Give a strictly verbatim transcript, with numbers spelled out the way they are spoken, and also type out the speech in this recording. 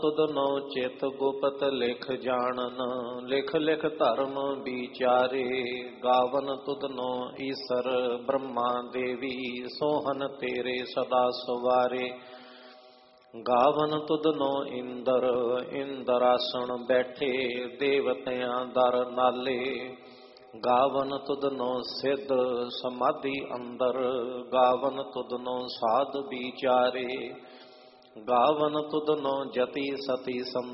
ਤੁਧਨੋ ਚਿਤ ਗੁਪਤ ਲਿਖ ਜਾਣਨ, ਲਿਖ ਲਿਖ ਧਰਮ ਵਿਚਾਰੇ। ਗਾਵਨ ਤੁਧਨੋ ਈਸਰ ਬ੍ਰਹਮਾ ਦੇਵੀ, ਸੋਹਨ ਤੇਰੇ ਸਦਾ ਸਵਾਰੇ। ਗਾਵਨ ਤੁਧਨੋ ਇੰਦਰ, ਇੰਦਰਾਸਣ ਬੈਠੇ, ਦੇਵਤਿਆਂ ਦਰ ਨਾਲੇ। ਗਾਵਨ ਤੁਧਨੋ ਸਿੱਧ ਸਮਾਧੀ ਅੰਦਰ, ਗਾਵਨ ਤੁਧਨੋ ਸਾਧ ਵਿਚਾਰੇ। ਗਾਵਨ ਤੁਧਨੋ ਜਤੀ ਸਤੀ